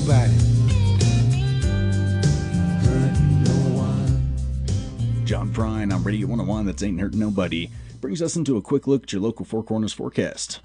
nobody. John Prine on Radio 101, that's Ain't Hurting Nobody, brings us into a quick look at your local Four Corners forecast.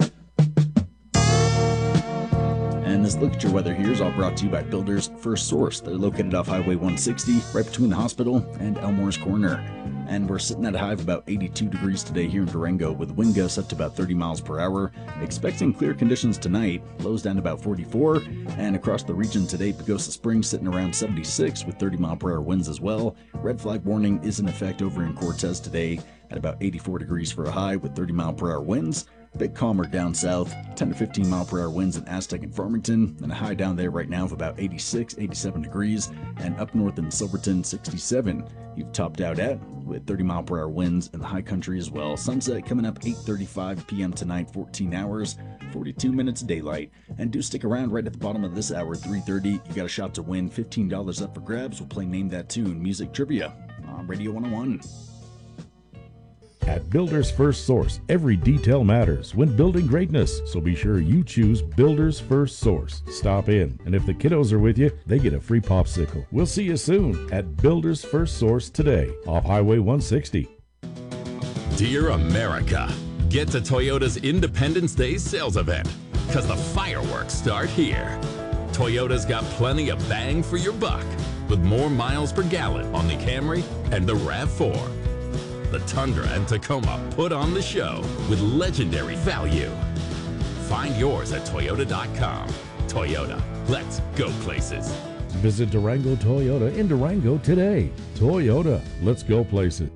And this look at your weather here is all brought to you by Builders First Source. They're located off Highway 160, right between the hospital and Elmore's Corner. And we're sitting at a high of about 82 degrees today here in Durango, with wind gusts up to about 30 miles per hour. Expecting clear conditions tonight, lows down to about 44. And across the region today, Pagosa Springs sitting around 76 with 30 mile per hour winds as well. Red flag warning is in effect over in Cortez today at about 84 degrees for a high with 30 mile per hour winds. A bit calmer down south, 10 to 15 mile per hour winds in Aztec and Farmington, and a high down there right now of about 86, 87 degrees, and up north in Silverton, 67. You've topped out at with 30 mile per hour winds in the high country as well. Sunset coming up 8:35 p.m. tonight, 14 hours, 42 minutes daylight. And do stick around right at the bottom of this hour, 3:30. You got a shot to win $15 up for grabs. We'll play Name That Tune Music Trivia on Radio 101. At Builders First Source, every detail matters when building greatness, so be sure you choose Builders First Source. Stop in, and if the kiddos are with you, they get a free popsicle. We'll see you soon at Builders First Source today, off Highway 160. Dear America, get to Toyota's Independence Day sales event, because the fireworks start here. Toyota's got plenty of bang for your buck, with more miles per gallon on the Camry and the RAV4. The Tundra and Tacoma put on the show with legendary value. Find yours at Toyota.com. Toyota, let's go places. Visit Durango Toyota in Durango today. Toyota, let's go places.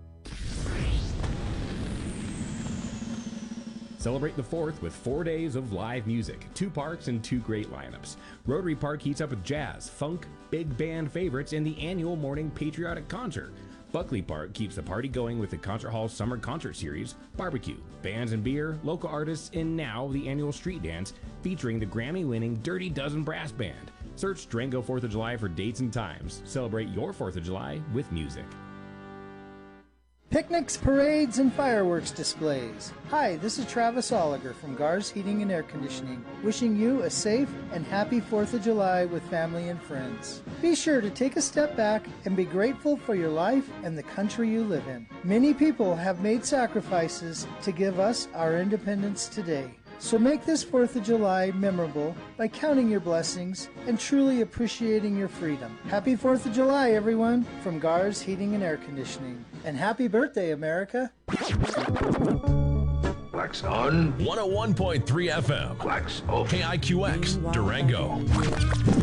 Celebrate the 4th with 4 days of live music, 2 parks and 2 great lineups. Rotary Park heats up with jazz, funk, big band favorites, and the annual morning patriotic concert. Buckley Park keeps the party going with the Concert Hall Summer Concert Series, barbecue, bands and beer, local artists, and now the annual street dance featuring the Grammy-winning Dirty Dozen Brass Band. Search Durango 4th of July for dates and times. Celebrate your 4th of July with music. Picnics, parades, and fireworks displays. Hi, this is Travis Oliger from Gars Heating and Air Conditioning, wishing you a safe and happy 4th of July with family and friends. Be sure to take a step back and be grateful for your life and the country you live in. Many people have made sacrifices to give us our independence today. So make this 4th of July memorable by counting your blessings and truly appreciating your freedom. Happy 4th of July, everyone, from Gars Heating and Air Conditioning. And happy birthday, America. Wax on. 101.3 FM. Wax off. KIQX, Durango.